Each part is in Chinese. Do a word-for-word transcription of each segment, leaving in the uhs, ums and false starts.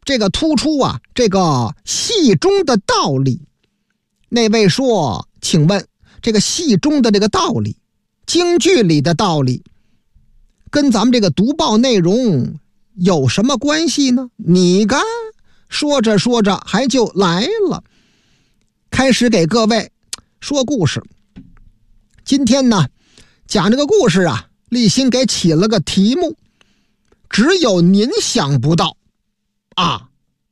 这个突出啊这个戏中的道理。那位说，请问这个戏中的这个道理，京剧里的道理，跟咱们这个读报内容有什么关系呢？你看，说着说着还就来了，开始给各位说故事。今天呢，讲这个故事啊，立新给起了个题目，只有您想不到啊，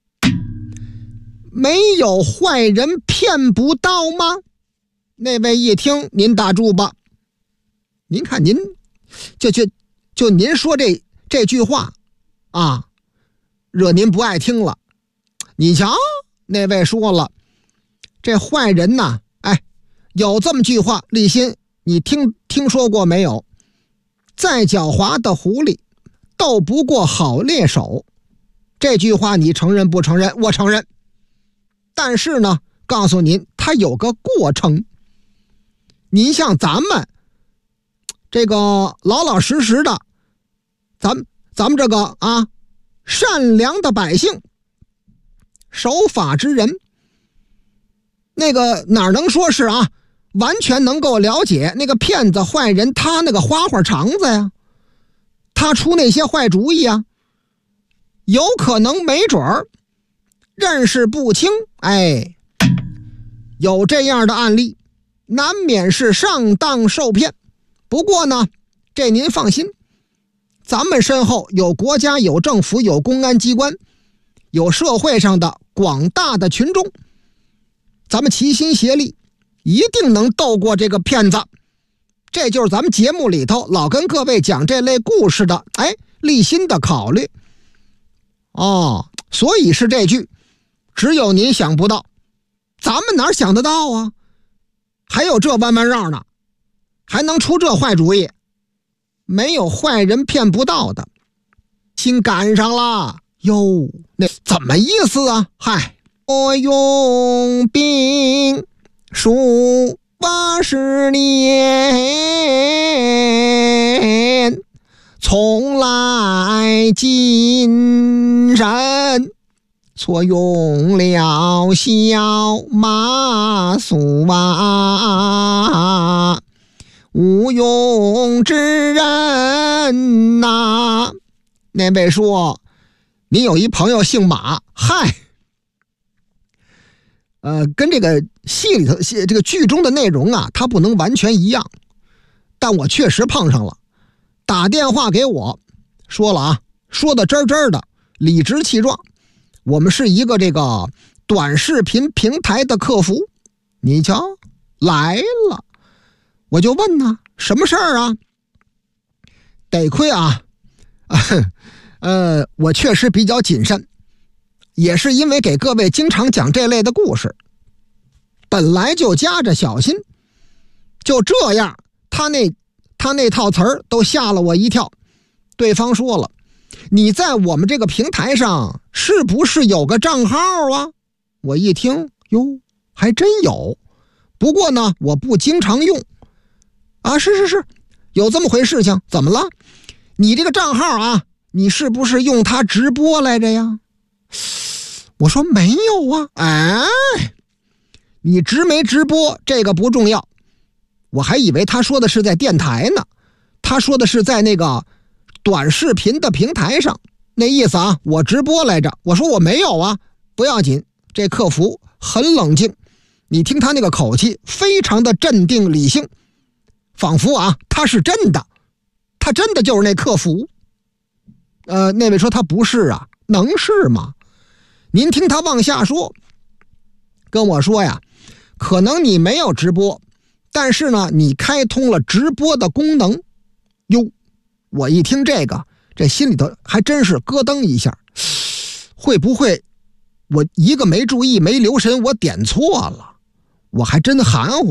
没有坏人骗不到吗？那位一听，您打住吧。您看您就就就您说这这句话啊，惹您不爱听了。你瞧，那位说了，这坏人呐，哎，有这么句话，立新你听听说过没有？再狡猾的狐狸斗不过好猎手。这句话你承认不承认？我承认。但是呢，告诉您，它有个过程。您像咱们这个老老实实的，咱们咱们这个啊善良的百姓，守法之人，那个哪能说是啊完全能够了解那个骗子坏人他那个花花肠子呀，他出那些坏主意啊，有可能没准儿认识不清。哎，有这样的案例，难免是上当受骗。不过呢，这您放心，咱们身后有国家，有政府，有公安机关，有社会上的广大的群众，咱们齐心协力，一定能斗过这个骗子。这就是咱们节目里头老跟各位讲这类故事的哎立心的考虑哦。所以是这句，只有您想不到，咱们哪想得到啊？还有这弯弯绕呢，还能出这坏主意？没有坏人骗不到的。心赶上了哟，那怎么意思啊？嗨，我用兵数八十年，从来谨慎，错用了小马谡啊，无用之人呐、啊。那位说，你有一朋友姓马，嗨，呃，跟这个戏里头这个剧中的内容啊，它不能完全一样，但我确实碰上了，打电话给我说了啊，说的真真的，理直气壮。我们是一个这个短视频平台的客服，你瞧来了，我就问呢，什么事儿啊？得亏啊，呃，我确实比较谨慎，也是因为给各位经常讲这类的故事，本来就夹着小心，就这样，他那他那套词儿都吓了我一跳。对方说了，你在我们这个平台上是不是有个账号啊？我一听，哟，还真有，不过呢，我不经常用。啊，是是是，有这么回事情，怎么了？你这个账号啊，你是不是用它直播来着呀？我说没有啊。哎，你直没直播这个不重要，我还以为他说的是在电台呢，他说的是在那个短视频的平台上，那意思啊，我直播来着。我说我没有啊，不要紧。这客服很冷静，你听他那个口气，非常的镇定理性，仿佛啊，他是真的，他真的就是那客服。呃，那位说他不是啊，能是吗？您听他往下说，跟我说呀，可能你没有直播，但是呢，你开通了直播的功能。哟，我一听这个，这心里头还真是咯噔一下，会不会我一个没注意没留神，我点错了？我还真含糊。